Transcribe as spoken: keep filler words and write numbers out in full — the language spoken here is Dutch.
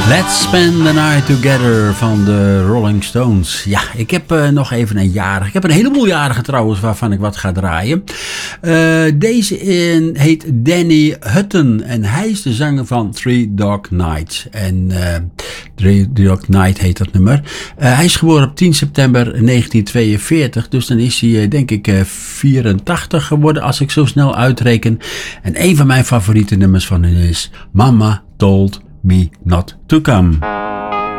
Let's Spend the Night Together van de Rolling Stones. Ja, ik heb uh, nog even een jarig. Ik heb een heleboel jarigen trouwens waarvan ik wat ga draaien. Uh, deze in, heet Danny Hutton en hij is de zanger van Three Dog Nights. En uh, Three Dog Night heet dat nummer. Uh, hij is geboren op tien september negentien tweeënveertig, dus dan is hij uh, denk ik uh, vierentachtig geworden als ik zo snel uitreken. En een van mijn favoriete nummers van hem is Mama Told Me Not To Come.